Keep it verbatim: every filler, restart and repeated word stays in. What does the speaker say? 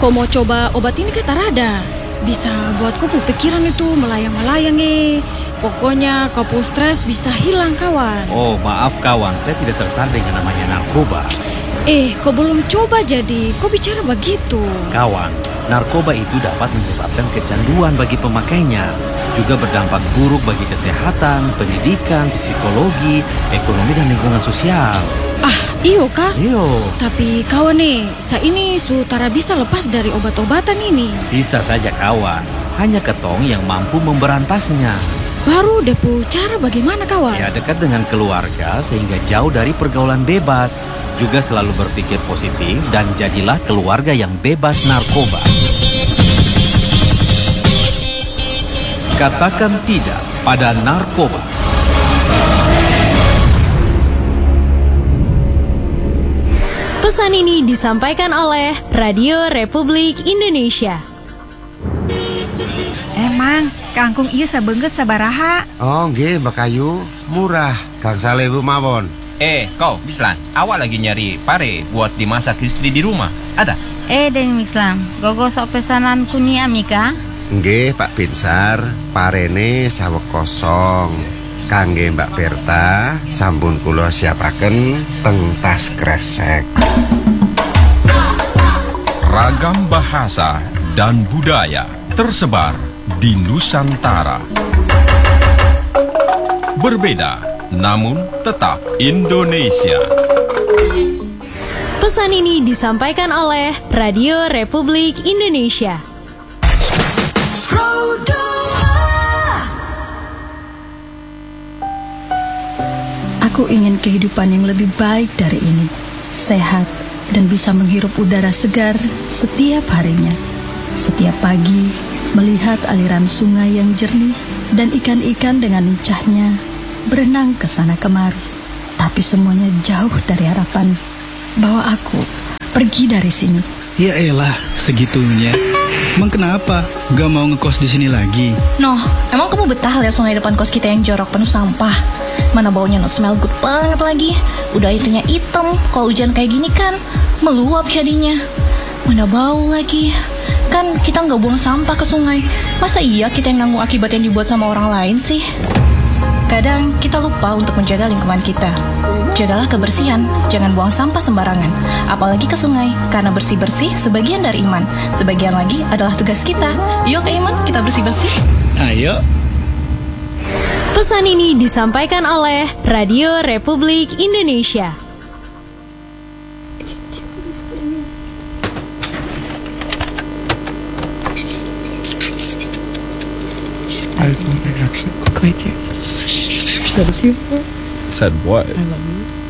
kau mau coba obat ini kata Rada. Bisa buat kau pikiran itu melayang-melayang eh. Pokoknya kau pu stres bisa hilang kawan. Oh maaf kawan, saya tidak tertarik dengan namanya narkoba. Eh, kau belum coba jadi, kau bicara begitu. Kawan, narkoba itu dapat menyebabkan kecanduan bagi pemakainya. Juga berdampak buruk bagi kesehatan, pendidikan, psikologi, ekonomi dan lingkungan sosial. Ah, iyo kah? Iyo. Tapi kawan nih, saya ini sutara bisa lepas dari obat-obatan ini. Bisa saja kawan, hanya ketong yang mampu memberantasnya. Baru depu cara bagaimana kawan? Ya dekat dengan keluarga sehingga jauh dari pergaulan bebas. Juga selalu berpikir positif dan jadilah keluarga yang bebas narkoba. Katakan tidak pada narkoba. Pesan ini disampaikan oleh Radio Republik Indonesia. Emang, kangkung iya sabeungeut sabaraha? Oh nggih Mbak Kayu, murah. Kang Salewu mawon. Eh, kau, Bislan, awak lagi nyari pare buat dimasak istri di rumah. Ada? Eh, Den Mislam, gogo sok pesanan kunyi Amika? Nggih Pak Binsar, parene saweg kosong. Kangge Mbak Berta, sampun kula siapaken teng tas kresek. Ragam bahasa dan budaya tersebar di Nusantara. Berbeda, namun tetap Indonesia. Pesan ini disampaikan oleh Radio Republik Indonesia. Aku ingin kehidupan yang lebih baik dari ini, sehat dan bisa menghirup udara segar setiap harinya. Setiap pagi, melihat aliran sungai yang jernih dan ikan-ikan dengan lincahnya berenang ke sana kemari. Tapi semuanya jauh dari harapan bahwa aku pergi dari sini. Ya elah, segitunya. Emang kenapa? Gak mau ngekos di sini lagi? Noh, emang kamu betah lihat sungai depan kos kita yang jorok penuh sampah? Mana baunya no smell good banget lagi. Udah airnya hitam, kalau hujan kayak gini kan meluap jadinya. Mana bau lagi. Kan kita nggak buang sampah ke sungai. Masa iya kita yang nanggung akibat yang dibuat sama orang lain sih? Kadang kita lupa untuk menjaga lingkungan kita. Jagalah kebersihan, jangan buang sampah sembarangan. Apalagi ke sungai, karena bersih-bersih sebagian dari iman. Sebagian lagi adalah tugas kita. Yuk ke iman, kita bersih-bersih. Ayo. Pesan ini disampaikan oleh Radio Republik Indonesia. Said what? I love you.